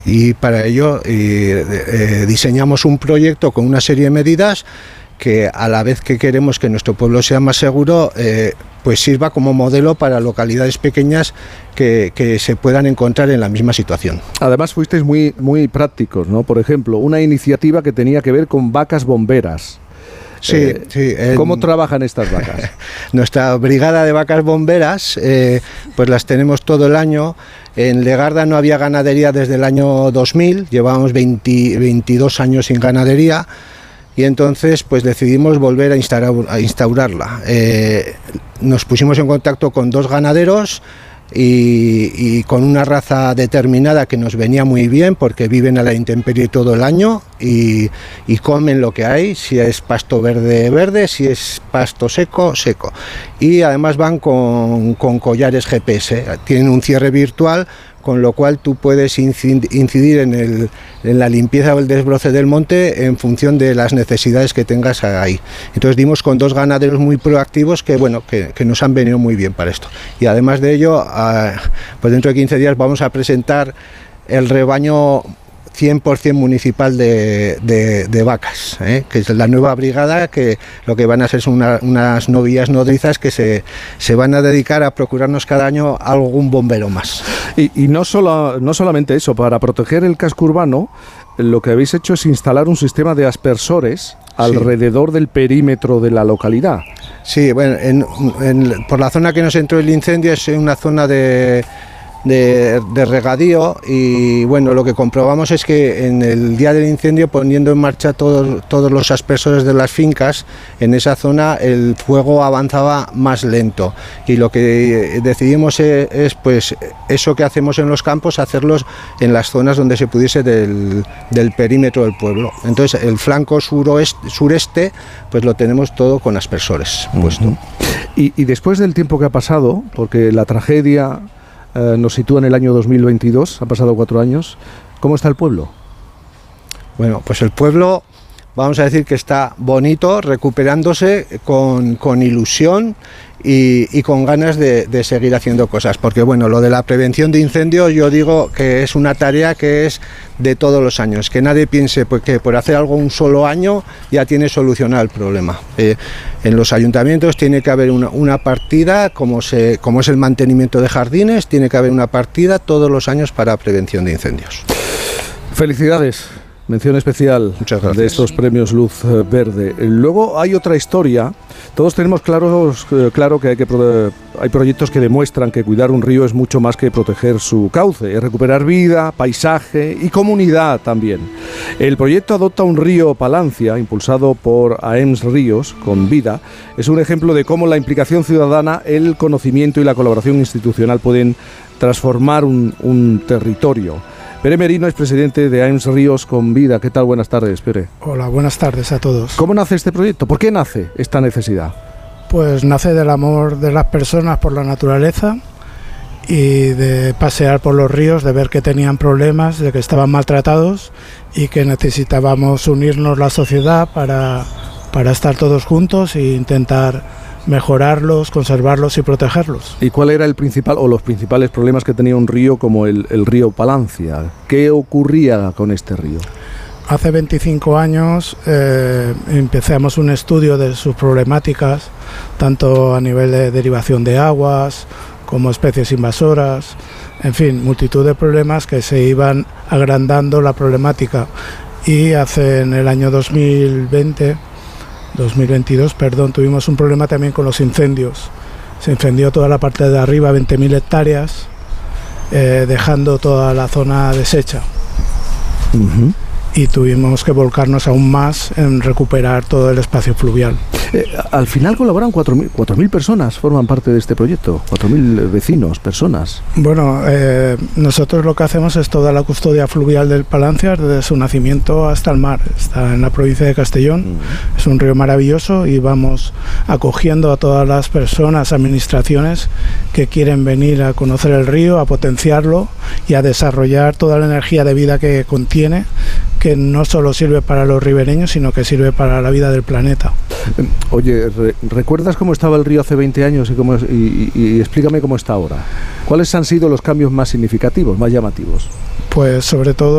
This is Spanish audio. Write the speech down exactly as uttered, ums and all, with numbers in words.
Y para ello eh, eh, diseñamos un proyecto con una serie de medidas que, a la vez que queremos que nuestro pueblo sea más seguro, eh, pues sirva como modelo para localidades pequeñas que, que se puedan encontrar en la misma situación. Además fuisteis muy, muy prácticos, ¿no? Por ejemplo, una iniciativa que tenía que ver con vacas bomberas. Sí, eh, sí. En, ¿Cómo trabajan estas vacas? Nuestra brigada de vacas bomberas, eh, pues las tenemos todo el año. En Legarda no había ganadería desde el año dos mil, llevábamos veinte, veintidós años sin ganadería. Y entonces pues decidimos volver a, instaurar, a instaurarla. Eh, nos pusimos en contacto con dos ganaderos y, y con una raza determinada que nos venía muy bien porque viven a la intemperie todo el año y, y comen lo que hay, si es pasto verde, verde, si es pasto seco, seco. Y además van con, con collares G P S, tienen un cierre virtual, con lo cual tú puedes incidir en, el, en la limpieza o el desbroce del monte en función de las necesidades que tengas ahí. Entonces dimos con dos ganaderos muy proactivos que, bueno, que, que nos han venido muy bien para esto. Y además de ello, uh, pues dentro de quince días vamos a presentar el rebaño cien por ciento municipal de, de, de vacas, ¿eh? Que es la nueva brigada, que lo que van a ser son una, unas novillas nodrizas que se, se van a dedicar a procurarnos cada año algún bombero más. Y, y no, solo, no solamente eso, para proteger el casco urbano, lo que habéis hecho es instalar un sistema de aspersores alrededor sí. del perímetro de la localidad. Sí, bueno, en, en, por la zona que nos entró el incendio es una zona de... De, de regadío y bueno, lo que comprobamos es que en el día del incendio, poniendo en marcha todos, todos los aspersores de las fincas en esa zona, el fuego avanzaba más lento y lo que decidimos es, es pues eso que hacemos en los campos, hacerlos en las zonas donde se pudiese del, del perímetro del pueblo. Entonces el flanco suroeste, sureste pues lo tenemos todo con aspersores uh-huh. puesto. Y, y después del tiempo que ha pasado, porque la tragedia Uh, nos sitúa en el año dos mil veintidós, ha pasado cuatro años. ¿Cómo está el pueblo? Bueno, pues el pueblo, vamos a decir que está bonito, recuperándose con, con ilusión y, y con ganas de, de seguir haciendo cosas, porque bueno, lo de la prevención de incendios yo digo que es una tarea que es de todos los años, que nadie piense pues, que por hacer algo un solo año ya tiene solucionado el problema. Eh, en los ayuntamientos tiene que haber una, una partida, como, se, como es el mantenimiento de jardines, tiene que haber una partida todos los años para prevención de incendios. Felicidades. Mención especial de estos premios Luz Verde. Luego hay otra historia. Todos tenemos claros, claro que hay, que hay proyectos que demuestran que cuidar un río es mucho más que proteger su cauce, es recuperar vida, paisaje y comunidad también. El proyecto Adopta un río Palancia, impulsado por A E M S Ríos, con vida, es un ejemplo de cómo la implicación ciudadana, el conocimiento y la colaboración institucional pueden transformar un, un territorio. Pere Merino es presidente de A E M S Ríos con Vida. ¿Qué tal? Buenas tardes, Pere. Hola, buenas tardes a todos. ¿Cómo nace este proyecto? ¿Por qué nace esta necesidad? Pues nace del amor de las personas por la naturaleza y de pasear por los ríos, de ver que tenían problemas, de que estaban maltratados y que necesitábamos unirnos la sociedad para, para estar todos juntos e intentar mejorarlos, conservarlos y protegerlos. ¿Y cuál era el principal o los principales problemas que tenía un río como el, el río Palancia? ¿Qué ocurría con este río? Hace veinticinco años eh, empezamos un estudio de sus problemáticas, tanto a nivel de derivación de aguas como especies invasoras, en fin, multitud de problemas que se iban agrandando la problemática. Y hace en el año dos mil veinte dos mil veintidós, perdón, tuvimos un problema también con los incendios. Se incendió toda la parte de arriba, veinte mil hectáreas, eh, dejando toda la zona deshecha. Uh-huh. Y tuvimos que volcarnos aún más en recuperar todo el espacio fluvial. Eh, al final colaboran cuatro mil personas, forman parte de este proyecto, cuatro mil vecinos, personas. Bueno, eh, nosotros lo que hacemos es toda la custodia fluvial del Palancia, desde su nacimiento hasta el mar. Está en la provincia de Castellón, uh-huh. Es un río maravilloso y vamos acogiendo a todas las personas, administraciones que quieren venir a conocer el río, a potenciarlo y a desarrollar toda la energía de vida que contiene, que no solo sirve para los ribereños, sino que sirve para la vida del planeta. Oye, re ¿recuerdas cómo estaba el río hace veinte años y, cómo es, y, y, y explícame cómo está ahora? ¿Cuáles han sido los cambios más significativos, más llamativos? Pues sobre todo